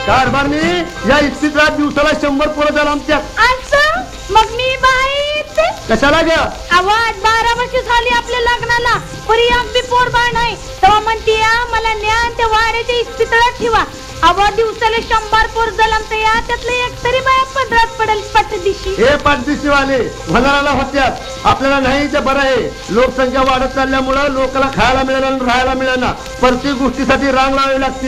कारभारनी या इस्पितळात दिवसाला 100 पोरं झालं आमच्यात. असं मग मी बाईच कशाला ग? आवाज 12 वर्ष झाली आपल्या लग्नाला परी अगदी पोर बाळ नाही तेव्हा म्हणते मला ज्ञान त्या वाड्याच्या इस्पितळात ठेवा. आवा दिवसाला 100 पोर जलमत या त्यातलं एक तरी बाया पदरात पडेल पटदिशी. हे पाठदिशी वाले भलाला होत्यात. आपल्याला नाही ते बरं आहे. लोकसंख्या वाढत चालल्यामुळं लोकांना खायला मिळेना राहायला मिळेना. प्रत्येक गोष्टीसाठी रांग लावावी लागते.